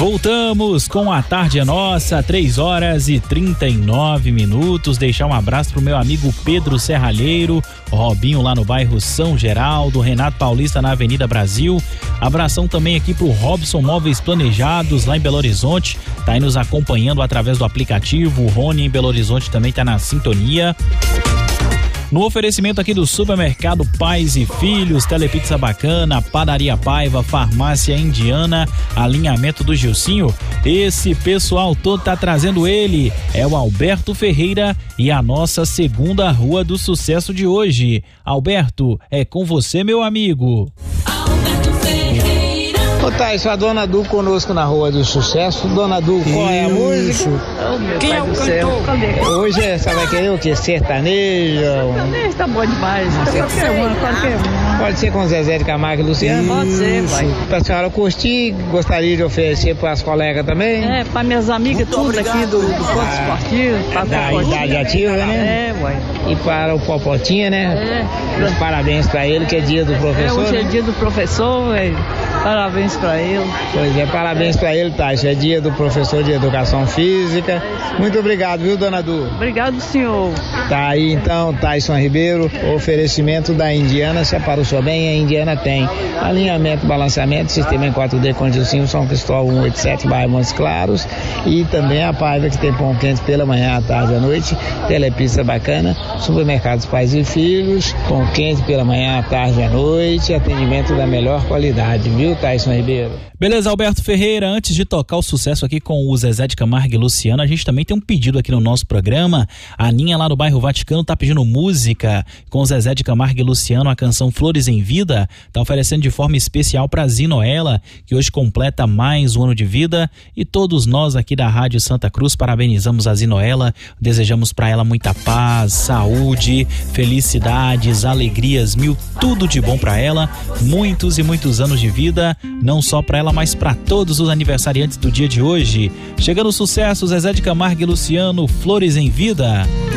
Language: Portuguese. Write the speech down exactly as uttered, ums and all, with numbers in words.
Voltamos com a Tarde é Nossa, três horas e trinta e nove minutos. Deixar um abraço pro meu amigo Pedro Serralheiro, Robinho lá no bairro São Geraldo, Renato Paulista na Avenida Brasil. Abração também aqui pro Robson Móveis Planejados lá em Belo Horizonte, tá aí nos acompanhando através do aplicativo. O Rony em Belo Horizonte também tá na sintonia. No oferecimento aqui do Supermercado Pais e Filhos, Telepizza Bacana, Padaria Paiva, Farmácia Indiana, Alinhamento do Gilcinho, esse pessoal todo tá trazendo ele, é o Alberto Ferreira e a nossa segunda Rua do Sucesso de hoje. Alberto, é com você, meu amigo. Alberto Ferreira. Ô Thais, a Dona Du conosco na Rua do Sucesso. Dona Du, qual é a música? Oh, quem é o cantor? Hoje é, sabe que é o que? Sertanejo? Sertanejo tá bom demais. Qualquer uma, qualquer uma. Pode ser com Zezé de Camargo e Luciano? Pode ser, vai. Pra senhora curtir, gostaria de oferecer para as colegas também? É, para minhas amigas, tudo obrigado. Aqui do, do Ponto ah, Esportivo. Pra da idade ativa, né? É, uai. E para o Popotinha, né? É. Os parabéns para ele, que é dia do professor. É, hoje é né? dia do professor, é. Parabéns para ele. Pois é, parabéns para ele, Tati. É dia do professor de Educação Física. Muito obrigado, viu, Dona Du? Obrigado, senhor. Tá aí, então, Tyson Ribeiro, oferecimento da Indiana. Se para o seu bem, a Indiana tem alinhamento, balanceamento, sistema em quatro D com Gilcinho, São Cristóvão cento e oitenta e sete, bairro Montes Claros. E também a Paiva, que tem pão quente pela manhã, à tarde e à noite. Telepizza Bacana, Supermercados Pais e Filhos, pão quente pela manhã, à tarde e à noite. Atendimento da melhor qualidade, viu, Tyson Ribeiro? Beleza, Alberto Ferreira, antes de tocar o sucesso aqui com o Zezé de Camargo e Luciano, a gente também tem um pedido aqui no nosso programa. A Aninha lá no bairro Vaticano tá pedindo música com o Zezé de Camargo e Luciano, a canção Flores em Vida, tá oferecendo de forma especial pra Zinoela, que hoje completa mais um ano de vida, e todos nós aqui da Rádio Santa Cruz parabenizamos a Zinoela, desejamos pra ela muita paz, saúde, felicidades, alegrias, mil, tudo de bom pra ela, muitos e muitos anos de vida, não só pra ela, mas para todos os aniversariantes do dia de hoje. Chegando o sucesso, Zezé de Camargo e Luciano, Flores em Vida.